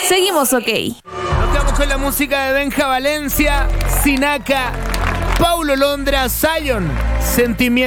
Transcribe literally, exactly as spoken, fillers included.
Seguimos ok. Nos quedamos con la música de Benja Valencia, Sinaka, Paulo Londra, Zion, Sentimiento.